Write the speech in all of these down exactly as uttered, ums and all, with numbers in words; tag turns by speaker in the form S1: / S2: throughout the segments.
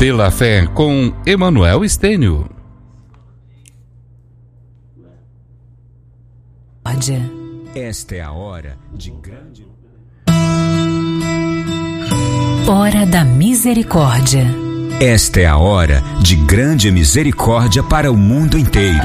S1: Pela Fé, com Emanuel Estênio.
S2: Esta é a hora de grande...
S3: Hora da Misericórdia.
S2: Esta é a hora de grande misericórdia para o mundo inteiro.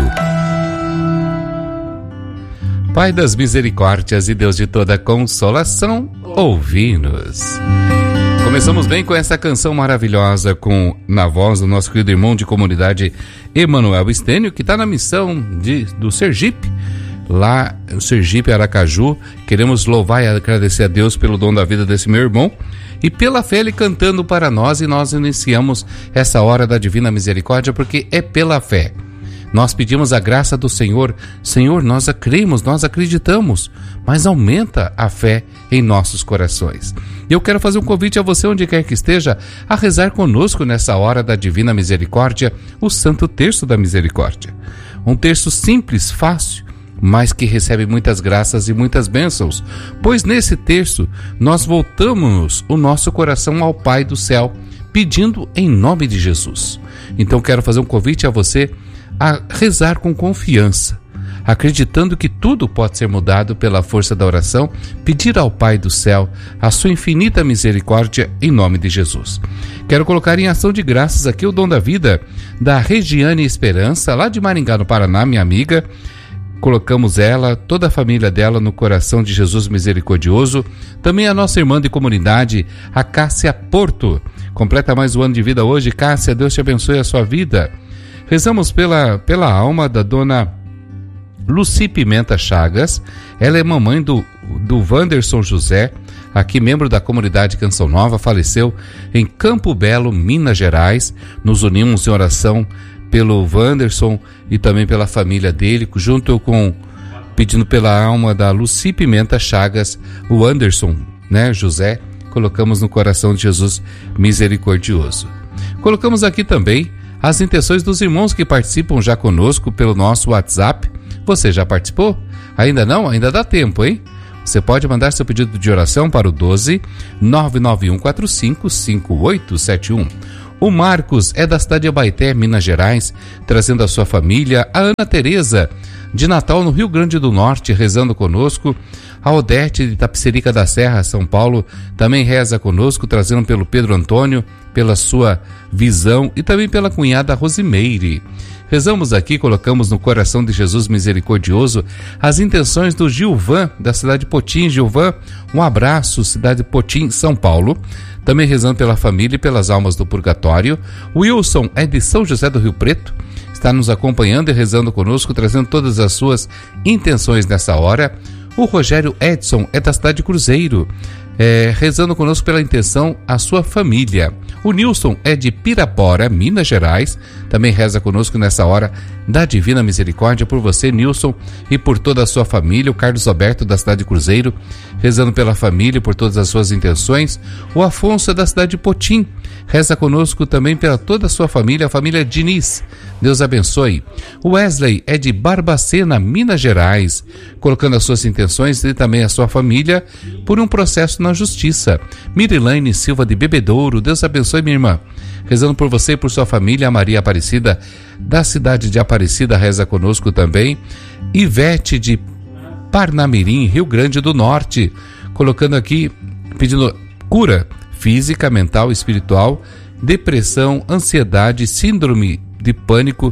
S1: Pai das misericórdias e Deus de toda consolação, ouvi-nos. Começamos bem com essa canção maravilhosa, com, na voz do nosso querido irmão de comunidade Emanuel Estênio, que está na missão de, do Sergipe, lá no Sergipe, Aracaju. Queremos louvar e agradecer a Deus pelo dom da vida desse meu irmão e pela fé ele cantando para nós, e nós iniciamos essa hora da Divina Misericórdia porque é pela fé. Nós pedimos a graça do Senhor. Senhor, nós cremos, nós acreditamos, mas aumenta a fé em nossos corações. Eu quero fazer um convite a você, onde quer que esteja, a rezar conosco nessa hora da Divina Misericórdia, o Santo Terço da Misericórdia. Um terço simples, fácil, mas que recebe muitas graças e muitas bênçãos, pois nesse terço nós voltamos o nosso coração ao Pai do céu, pedindo em nome de Jesus. Então quero fazer um convite a você a rezar com confiança, acreditando que tudo pode ser mudado pela força da oração, pedir ao Pai do céu a sua infinita misericórdia em nome de Jesus. Quero colocar em ação de graças aqui o dom da vida da Regiane Esperança, lá de Maringá, no Paraná, minha amiga. Colocamos ela, toda a família dela, no coração de Jesus misericordioso. Também a nossa irmã de comunidade, a Cássia Porto, completa mais um ano de vida hoje. Cássia, Deus te abençoe a sua vida. Rezamos pela, pela alma da dona Luci Pimenta Chagas. Ela é mamãe do, do Wanderson José, aqui membro da comunidade Canção Nova, faleceu em Campo Belo, Minas Gerais. Nos unimos em oração pelo Wanderson e também pela família dele, junto com, pedindo pela alma da Luci Pimenta Chagas, o Anderson, né, José, colocamos no coração de Jesus misericordioso. Colocamos aqui também as intenções dos irmãos que participam já conosco pelo nosso WhatsApp. Você já participou? Ainda não? Ainda dá tempo, hein? Você pode mandar seu pedido de oração para o doze nove nove um quatro cinco cinco oito sete um. O Marcos é da cidade de Abaeté, Minas Gerais, trazendo a sua família. A Ana Tereza, de Natal, no Rio Grande do Norte, rezando conosco. A Odete, de Tapicerica da Serra, São Paulo, também reza conosco, trazendo pelo Pedro Antônio, pela sua visão, e também pela cunhada Rosimeire. Rezamos aqui, colocamos no coração de Jesus misericordioso as intenções do Gilvan, da cidade de Potim. Gilvan, um abraço, cidade de Potim, São Paulo. Também rezando pela família e pelas almas do purgatório. O Wilson é de São José do Rio Preto, está nos acompanhando e rezando conosco, trazendo todas as suas intenções nessa hora. O Rogério Edson é da cidade de Cruzeiro, é, rezando conosco pela intenção a sua família. O Nilson é de Pirapora, Minas Gerais, também reza conosco nessa hora da Divina Misericórdia por você, Nilson, e por toda a sua família. O Carlos Alberto, da cidade de Cruzeiro, rezando pela família e por todas as suas intenções. O Afonso é da cidade de Potim, reza conosco também pela toda a sua família, a família Diniz. Deus abençoe. O Wesley é de Barbacena, Minas Gerais, colocando as suas intenções e também a sua família por um processo na justiça. Mirilane Silva de Bebedouro, Deus abençoe, minha irmã. Rezando por você e por sua família. A Maria Aparecida, da cidade de Aparecida, reza conosco também. Ivete de Parnamirim, Rio Grande do Norte, colocando aqui, pedindo cura física, mental, espiritual, depressão, ansiedade, síndrome de pânico,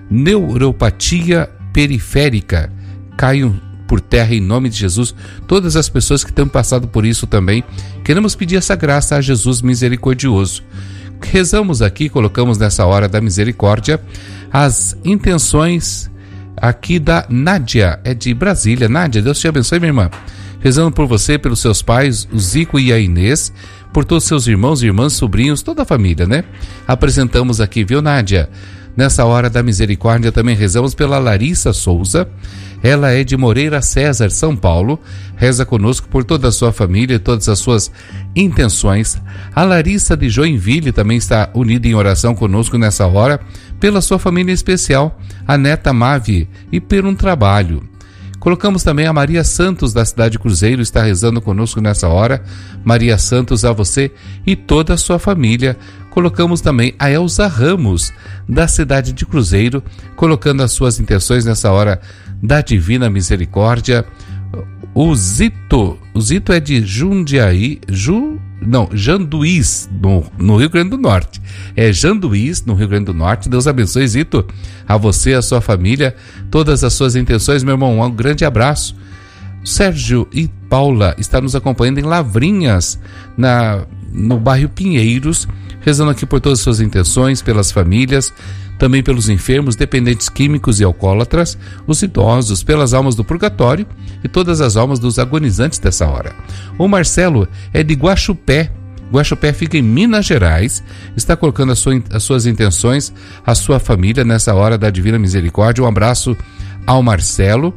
S1: neuropatia periférica. Caiam por terra em nome de Jesus todas as pessoas que têm passado por isso também. Queremos pedir essa graça a Jesus misericordioso. Rezamos aqui, colocamos nessa hora da misericórdia as intenções aqui da Nádia, é de Brasília. Nádia, Deus te abençoe, minha irmã. Rezando por você, pelos seus pais, o Zico e a Inês, por todos os seus irmãos, irmãs, sobrinhos, toda a família, né? Apresentamos aqui, viu, Nádia? Nessa hora da misericórdia também rezamos pela Larissa Souza. Ela é de Moreira César, São Paulo. Reza conosco por toda a sua família e todas as suas intenções. A Larissa de Joinville também está unida em oração conosco nessa hora, pela sua família especial, a neta Mavi, e por um trabalho. Colocamos também a Maria Santos, da cidade de Cruzeiro, está rezando conosco nessa hora. Maria Santos, a você e toda a sua família. Colocamos também a Elza Ramos, da cidade de Cruzeiro, colocando as suas intenções nessa hora da Divina Misericórdia. O Zito, o Zito é de Jundiaí, Ju, não, Janduís, no, no Rio Grande do Norte. É Janduís, no Rio Grande do Norte. Deus abençoe, Zito, a você, a sua família, todas as suas intenções, meu irmão. Um grande abraço. Sérgio e Paula estão nos acompanhando em Lavrinhas, na, no bairro Pinheiros, rezando aqui por todas as suas intenções, pelas famílias, também pelos enfermos, dependentes químicos e alcoólatras, os idosos, pelas almas do purgatório e todas as almas dos agonizantes dessa hora. O Marcelo é de Guaxupé. Guaxupé fica em Minas Gerais, está colocando a sua, as suas intenções, a sua família nessa hora da Divina Misericórdia. Um abraço ao Marcelo.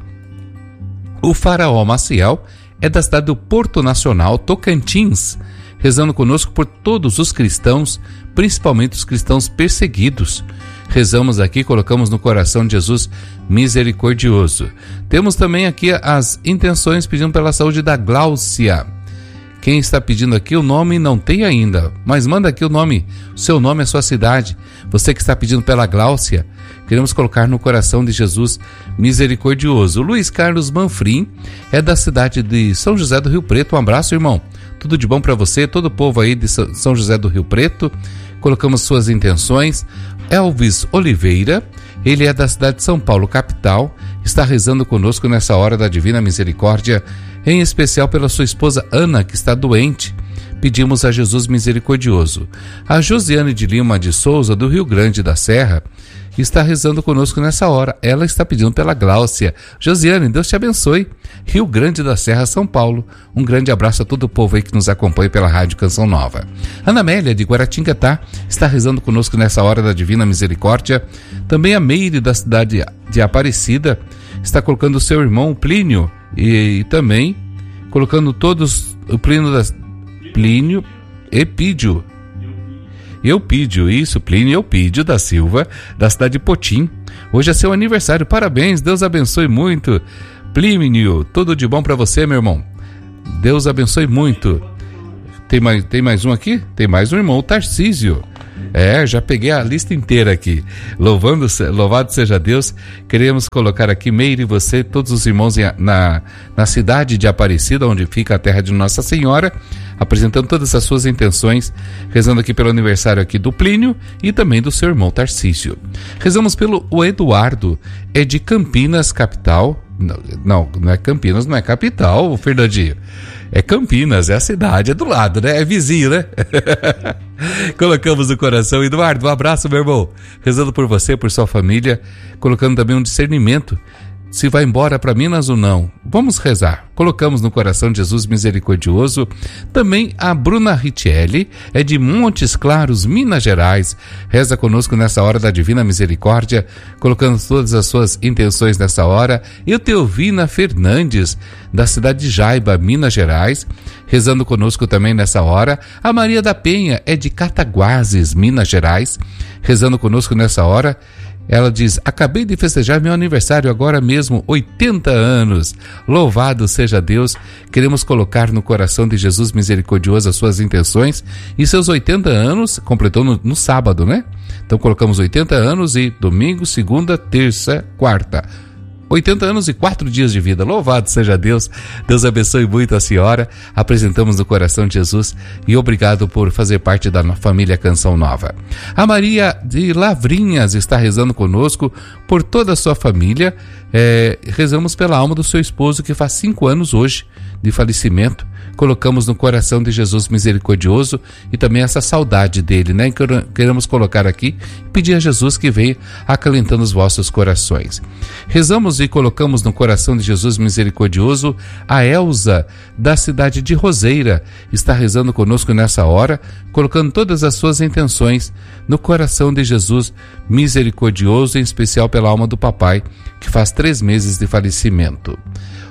S1: O Faraó Maciel é da cidade do Porto Nacional, Tocantins, rezando conosco por todos os cristãos, principalmente os cristãos perseguidos. Rezamos aqui, colocamos no coração de Jesus misericordioso. Temos também aqui as intenções pedindo pela saúde da Gláucia. Quem está pedindo aqui o nome não tem ainda, mas manda aqui o nome, o seu nome, a sua cidade. Você que está pedindo pela Gláucia, queremos colocar no coração de Jesus misericordioso. O Luiz Carlos Manfrim é da cidade de São José do Rio Preto. Um abraço, irmão. Tudo de bom para você, todo o povo aí de São José do Rio Preto. Colocamos suas intenções. Elvis Oliveira, ele é da cidade de São Paulo, capital, está rezando conosco nessa hora da Divina Misericórdia, em especial pela sua esposa Ana, que está doente. Pedimos a Jesus misericordioso. A Josiane de Lima de Souza, do Rio Grande da Serra, está rezando conosco nessa hora. Ela está pedindo pela Gláucia. Josiane, Deus te abençoe. Rio Grande da Serra, São Paulo. Um grande abraço a todo o povo aí que nos acompanha pela Rádio Canção Nova. Ana Amélia, de Guaratinguetá, está rezando conosco nessa hora da Divina Misericórdia. Também a Meire, da cidade de Aparecida, está colocando o seu irmão Plínio e, e também colocando todos o Plínio da Plínio Epídio. Eupídio, isso, Plínio Eupídio da Silva, da cidade de Potim. Hoje é seu aniversário, parabéns, Deus abençoe muito. Plínio, tudo de bom para você, meu irmão. Deus abençoe muito. Tem mais, tem mais um aqui? Tem mais um irmão, o Tarcísio. É, já peguei a lista inteira aqui. Louvando, louvado seja Deus. Queremos colocar aqui, Meire, você, todos os irmãos na, na cidade de Aparecida, onde fica a terra de Nossa Senhora, apresentando todas as suas intenções, rezando aqui pelo aniversário aqui do Plínio e também do seu irmão Tarcísio. Rezamos pelo o Eduardo, é de Campinas, capital. Não, não, não é Campinas, não é capital, Fernandinho. É Campinas, é a cidade, é do lado, né? É vizinho, né? Colocamos no coração. Eduardo, um abraço, meu irmão. Rezando por você, por sua família, colocando também um discernimento. Se vai embora para Minas ou não. Vamos rezar. Colocamos no coração de Jesus misericordioso. Também a Bruna Richelli, é de Montes Claros, Minas Gerais. Reza conosco nessa hora da Divina Misericórdia, colocando todas as suas intenções nessa hora. E o Teovina Fernandes, da cidade de Jaiba, Minas Gerais, rezando conosco também nessa hora. A Maria da Penha é de Cataguases, Minas Gerais, rezando conosco nessa hora. Ela diz, acabei de festejar meu aniversário agora mesmo, oitenta anos. Louvado seja Deus. Queremos colocar no coração de Jesus misericordioso as suas intenções. E seus oitenta anos, completou no, no sábado, né? Então colocamos oitenta anos e domingo, segunda, terça, quarta. oitenta anos e quatro dias de vida. Louvado seja Deus. Deus abençoe muito a senhora. Apresentamos no coração de Jesus e obrigado por fazer parte da família Canção Nova. A Maria de Lavrinhas está rezando conosco por toda a sua família. É, rezamos pela alma do seu esposo que faz cinco anos hoje de falecimento. Colocamos no coração de Jesus misericordioso e também essa saudade dele, né? Queremos colocar aqui e pedir a Jesus que venha acalentando os vossos corações. Rezamos e colocamos no coração de Jesus misericordioso a Elza, da cidade de Roseira. Está rezando conosco nessa hora, colocando todas as suas intenções no coração de Jesus misericordioso, em especial pela alma do papai, que faz três meses de falecimento.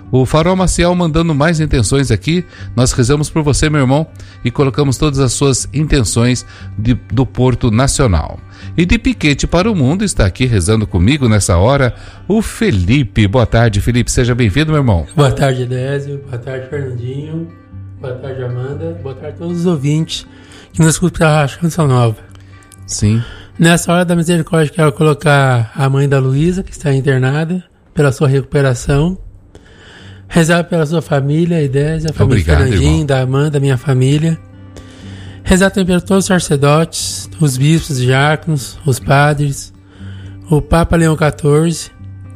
S1: O Farol Maciel mandando mais intenções aqui. Nós rezamos por você, meu irmão, e colocamos todas as suas intenções de, do Porto Nacional. E de Piquete para o Mundo está aqui rezando comigo nessa hora o Felipe. Boa tarde, Felipe. Seja bem-vindo, meu irmão.
S4: Boa tarde, Désio. Boa tarde, Fernandinho. Boa tarde, Amanda. Boa tarde a todos os ouvintes que nos escutam pela Rádio Canção Nova.
S1: Sim.
S4: Nessa hora da misericórdia, quero colocar a mãe da Luísa, que está internada, pela sua recuperação. Rezar pela sua família, Edésia, a família
S1: Obrigado,
S4: Fernandinho,
S1: irmão.
S4: da Amanda, minha família. Rezar também por todos os sacerdotes, os bispos, os diáconos, os padres, o Papa Leão quatorze.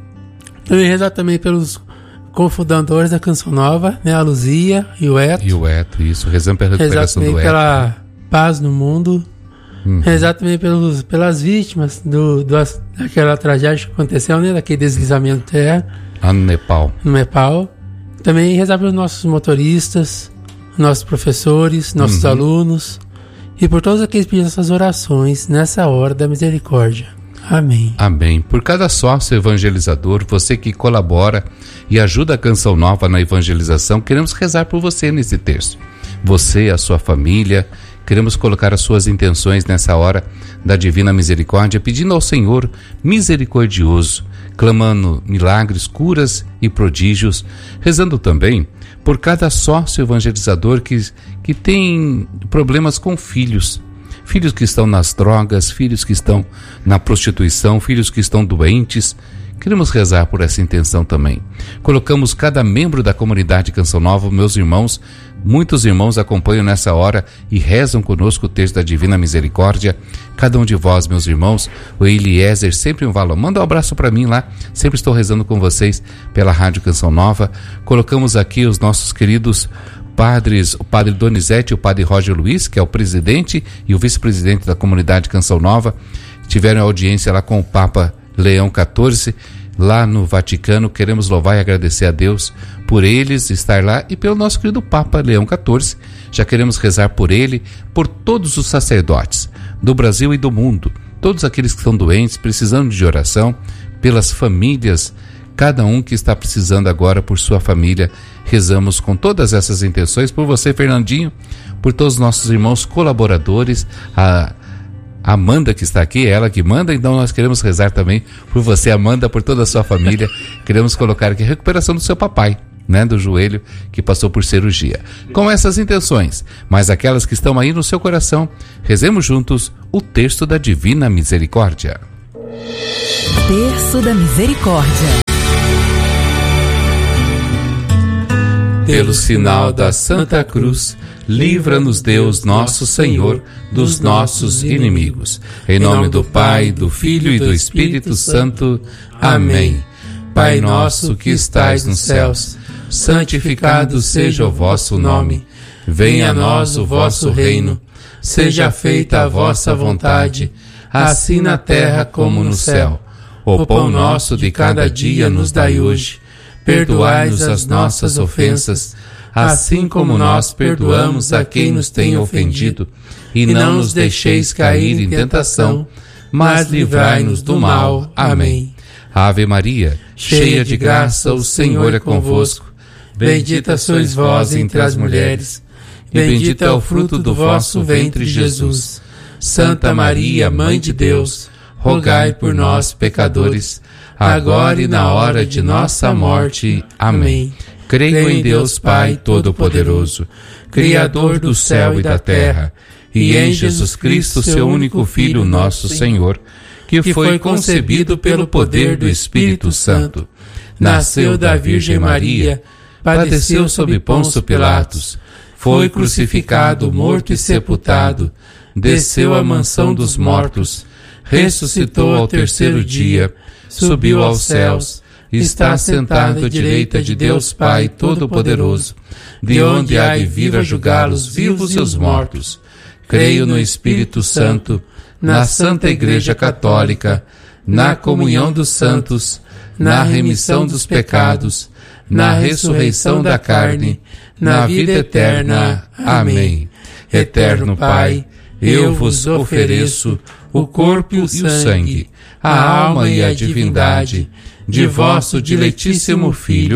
S4: E rezar também pelos cofundadores da Canção Nova, né, a Luzia e o Eto.
S1: E o Eto, isso. Rezando pela
S4: Rezar
S1: recuperação
S4: também
S1: do Eto.
S4: pela paz no mundo.
S1: Uhum.
S4: Rezar também pelos, pelas vítimas do, do, daquela tragédia que aconteceu, né, daquele deslizamento de terra.
S1: Lá no Nepal.
S4: No Nepal. Também rezar pelos nossos motoristas, nossos professores, nossos
S1: Uhum.
S4: alunos e por todos aqueles que pedem essas orações nessa hora da misericórdia. Amém.
S1: Amém. Por cada sócio evangelizador, você que colabora e ajuda a Canção Nova na evangelização, queremos rezar por você nesse texto. Você, a sua família, queremos colocar as suas intenções nessa hora da Divina Misericórdia, pedindo ao Senhor misericordioso, clamando milagres, curas e prodígios, rezando também por cada sócio evangelizador que, que tem problemas com filhos. Filhos que estão nas drogas, filhos que estão na prostituição, filhos que estão doentes. Queremos rezar por essa intenção também. Colocamos cada membro da comunidade Canção Nova, meus irmãos, muitos irmãos acompanham nessa hora e rezam conosco o texto da Divina Misericórdia. Cada um de vós, meus irmãos, o Eliezer, sempre um valor. Manda um abraço para mim lá, sempre estou rezando com vocês pela Rádio Canção Nova. Colocamos aqui os nossos queridos padres, o padre Donizete e o padre Roger Luiz, que é o presidente e o vice-presidente da comunidade Canção Nova, tiveram audiência lá com o Papa Leão quatorze, lá no Vaticano. Queremos louvar e agradecer a Deus por eles estar lá e pelo nosso querido Papa Leão quatorze. Já queremos rezar por ele, por todos os sacerdotes do Brasil e do mundo, todos aqueles que estão doentes, precisando de oração, pelas famílias, cada um que está precisando agora por sua família. Rezamos com todas essas intenções por você, Fernandinho, por todos os nossos irmãos colaboradores, a Amanda que está aqui, ela que manda, então nós queremos rezar também por você, Amanda, por toda a sua família. Queremos colocar aqui a recuperação do seu papai, né, do joelho, que passou por cirurgia. Com essas intenções, mas aquelas que estão aí no seu coração, rezemos juntos o texto da Divina Misericórdia.
S3: Terço da Misericórdia.
S1: Pelo sinal da Santa Cruz, livra-nos Deus nosso Senhor dos nossos inimigos. Em nome do Pai, do Filho e do Espírito Santo. Amém. Pai nosso que estais nos céus, santificado seja o vosso nome. Venha a nós o vosso reino. Seja feita a vossa vontade, assim na terra como no céu. O pão nosso de cada dia nos dai hoje. Perdoai-nos as nossas ofensas, assim como nós perdoamos a quem nos tem ofendido. E não nos deixeis cair em tentação, mas livrai-nos do mal. Amém. Ave Maria, cheia de graça, o Senhor é convosco. Bendita sois vós entre as mulheres, bendito é o fruto do vosso ventre, Jesus. Santa Maria, Mãe de Deus, rogai por nós, pecadores, agora e na hora de nossa morte. Amém. Creio em Deus Pai Todo-Poderoso, Criador do céu e da terra, e em Jesus Cristo, seu único Filho, nosso Senhor, que foi concebido pelo poder do Espírito Santo, nasceu da Virgem Maria, padeceu sob Pôncio Pilatos, foi crucificado, morto e sepultado, desceu à mansão dos mortos, ressuscitou ao terceiro dia, subiu aos céus, está sentado à direita de Deus Pai Todo-Poderoso, de onde há de vir a julgar os vivos e os mortos. Creio no Espírito Santo, na Santa Igreja Católica, na comunhão dos santos, na remissão dos pecados, na ressurreição da carne, na vida eterna. Amém. Eterno Pai, eu vos ofereço o corpo e o sangue, a alma e a divindade de vosso diletíssimo Filho,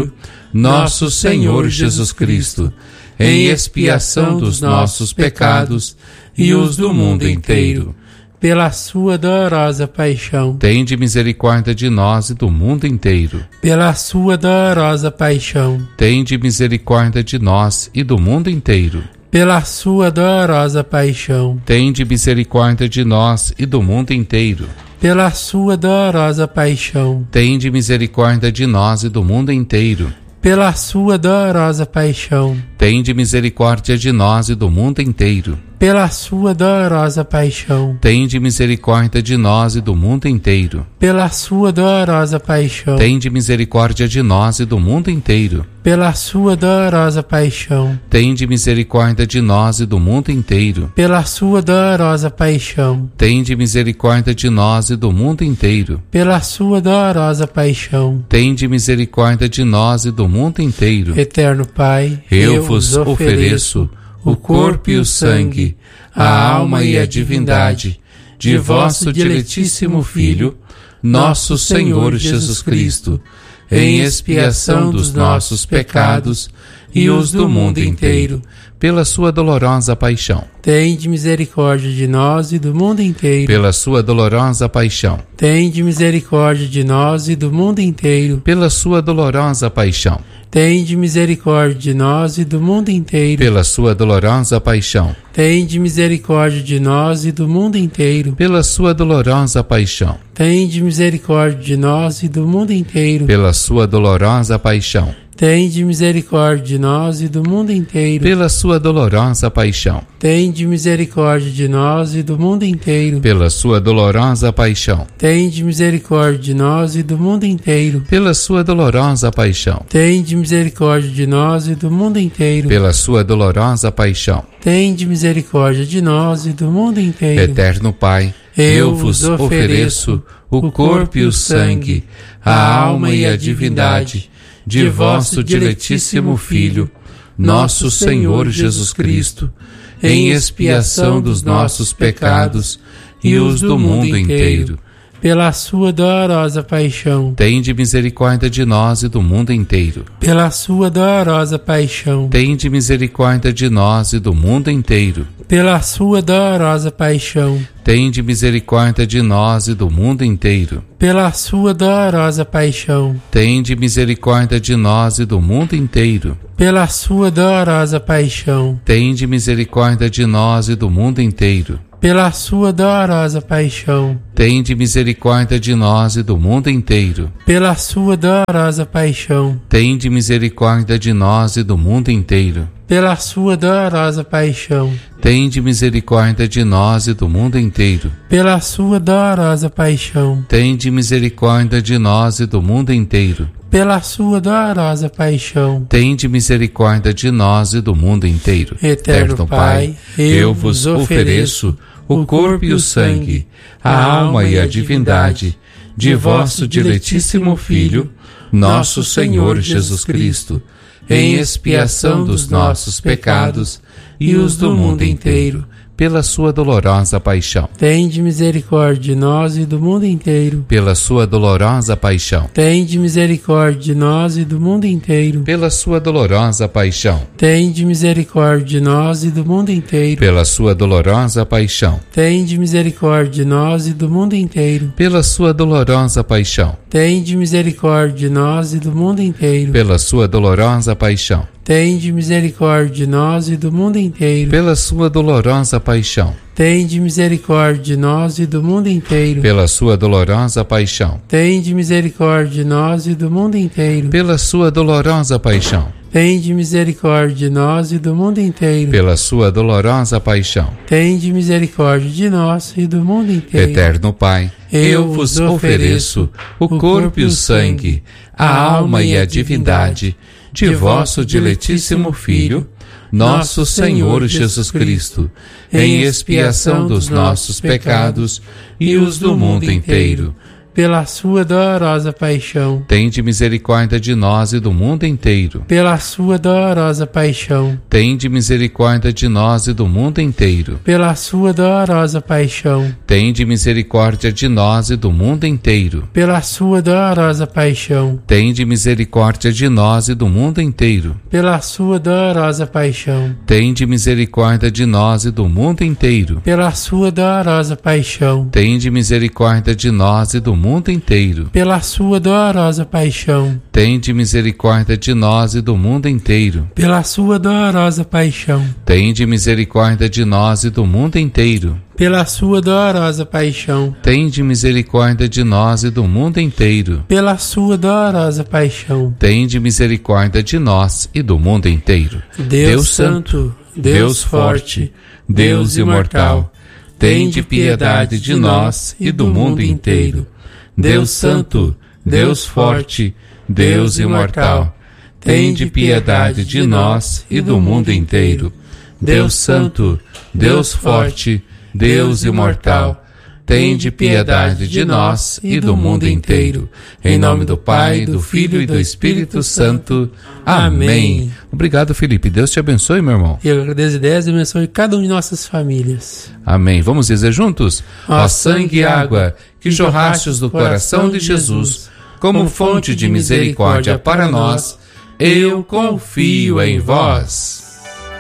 S1: nosso Senhor Jesus Cristo, em expiação dos nossos pecados e os do mundo inteiro.
S4: Pela sua dolorosa paixão,
S1: tende misericórdia de nós e do mundo inteiro.
S4: Pela sua dolorosa paixão,
S1: tende misericórdia de nós e do mundo inteiro.
S4: Pela sua dolorosa paixão,
S1: tende misericórdia de nós e do mundo inteiro.
S4: Pela sua dolorosa paixão,
S1: tende misericórdia de nós e do mundo inteiro.
S4: Pela sua dolorosa paixão,
S1: tende misericórdia de nós e do mundo inteiro.
S4: Pela sua dolorosa paixão,
S1: tende misericórdia de nós e do mundo inteiro.
S4: Pela sua dolorosa paixão,
S1: tende misericórdia de nós e do mundo inteiro.
S4: Pela sua dolorosa paixão,
S1: tende misericórdia de nós e do mundo inteiro.
S4: Pela sua dolorosa paixão,
S1: tende misericórdia de nós e do mundo inteiro.
S4: Pela sua dolorosa paixão,
S1: tende misericórdia de nós e do mundo inteiro.
S4: Eterno Pai,
S1: eu vos ofereço o corpo e o sangue, a alma e a divindade de vosso diletíssimo Filho, nosso Senhor Jesus Cristo, em expiação dos nossos pecados e os do mundo inteiro, pela sua dolorosa paixão.
S4: Tende misericórdia de nós e do mundo inteiro.
S1: Pela sua dolorosa paixão.
S4: Tende misericórdia de nós e do mundo inteiro.
S1: Pela sua dolorosa paixão.
S4: Tende misericórdia de nós e do mundo inteiro.
S1: Pela sua dolorosa paixão.
S4: Tende misericórdia de nós e do mundo inteiro.
S1: Pela sua dolorosa paixão.
S4: Tende misericórdia de nós e do mundo inteiro.
S1: Pela sua dolorosa paixão.
S4: Tende misericórdia de nós e do mundo inteiro.
S1: Pela sua dolorosa paixão.
S4: Tende misericórdia de nós e do mundo inteiro.
S1: Pela sua dolorosa paixão.
S4: Tende misericórdia de nós e do mundo inteiro.
S1: Pela sua dolorosa paixão.
S4: Tende misericórdia de nós e do mundo inteiro.
S1: Pela sua dolorosa paixão.
S4: Tende misericórdia de nós e do mundo inteiro.
S1: Eterno Pai, eu vos ofereço o corpo e o sangue, a alma e a divindade de vosso diletíssimo Filho, nosso Senhor Jesus Cristo, em expiação dos nossos pecados e os do mundo inteiro.
S4: Pela sua dolorosa paixão.
S1: Tende misericórdia de nós e do mundo inteiro.
S4: Pela sua dolorosa paixão.
S1: Tende misericórdia de nós e do mundo inteiro.
S4: Pela sua dolorosa paixão.
S1: Tende misericórdia de nós e do mundo inteiro.
S4: Pela sua dolorosa paixão.
S1: Tende misericórdia de nós e do mundo inteiro.
S4: Pela sua dolorosa paixão.
S1: Tende misericórdia de nós e do mundo inteiro.
S4: Pela sua dolorosa paixão.
S1: Tende misericórdia de nós e do mundo inteiro.
S4: Pela sua dolorosa paixão.
S1: Tende misericórdia de nós e do mundo inteiro.
S4: Pela sua dolorosa paixão.
S1: Tende misericórdia de nós e do mundo inteiro.
S4: Pela sua dolorosa paixão.
S1: Tende misericórdia de nós e do mundo inteiro.
S4: Pela sua dolorosa paixão.
S1: Tende misericórdia de nós e do mundo inteiro.
S4: Eterno, Eterno Pai, eu vos ofereço o corpo e o sangue, a alma e a divindade de vosso diletíssimo Filho, nosso Senhor Jesus Cristo, em expiação dos nossos pecados e os do mundo inteiro.
S1: Pela sua dolorosa paixão.
S4: Tende misericórdia de nós e do mundo inteiro.
S1: Pela sua dolorosa paixão.
S4: Tende misericórdia de nós e do mundo inteiro.
S1: Pela sua dolorosa paixão.
S4: Tende misericórdia de nós e do mundo inteiro.
S1: Pela sua dolorosa paixão.
S4: Tende misericórdia de nós e do mundo inteiro.
S1: Pela sua dolorosa paixão.
S4: Tende misericórdia de nós e do mundo inteiro.
S1: Pela sua dolorosa paixão.
S4: Tende misericórdia de nós e do mundo inteiro.
S1: Pela sua dolorosa paixão.
S4: Tende misericórdia de nós e do mundo inteiro.
S1: Pela sua dolorosa paixão.
S4: Tende misericórdia de nós e do mundo inteiro.
S1: Pela sua dolorosa paixão.
S4: Tende misericórdia de nós e do mundo inteiro.
S1: Pela sua dolorosa paixão.
S4: Tende misericórdia de nós e do mundo inteiro.
S1: Eterno Pai, eu vos ofereço o corpo e o sangue, a alma e a divindade de vosso diletíssimo Filho, nosso Senhor Jesus Cristo, em expiação dos nossos pecados e os do mundo inteiro.
S4: pela sua dolorosa paixão,
S1: tende misericórdia de nós e do mundo inteiro.
S4: pela sua dolorosa paixão,
S1: Tende misericórdia de nós e do mundo inteiro.
S4: pela sua dolorosa paixão,
S1: Tende misericórdia de nós e do mundo inteiro.
S4: pela sua dolorosa paixão,
S1: Tende misericórdia de nós e do mundo inteiro.
S4: pela sua dolorosa paixão,
S1: Tende misericórdia de nós e do mundo inteiro.
S4: pela sua dolorosa paixão,
S1: Tende misericórdia de nós e do mundo inteiro.
S4: pela sua dolorosa paixão,
S1: Tende misericórdia de nós e do mundo inteiro.
S4: pela sua dolorosa paixão,
S1: Tende misericórdia de nós e do mundo inteiro.
S4: pela sua dolorosa paixão,
S1: Tende misericórdia de nós e do mundo inteiro.
S4: pela sua dolorosa paixão.
S1: Tende misericórdia de nós e do mundo inteiro.
S4: Deus Santo, Deus Forte, Deus Imortal, tende piedade de nós e do mundo inteiro. Deus Santo, Deus Forte, Deus Imortal, tende piedade de nós e do mundo inteiro. Deus Santo, Deus Forte, Deus Imortal, tende piedade de nós e do mundo inteiro. Em nome do Pai, do Filho e do Espírito Santo. Amém.
S1: Obrigado, Felipe. Deus te abençoe, meu irmão.
S4: E eu agradeço a Deus e abençoe cada uma de nossas famílias.
S1: Amém. Vamos dizer juntos? Ó sangue e água que jorrastes do coração de Jesus, como fonte de misericórdia para nós, eu confio em vós.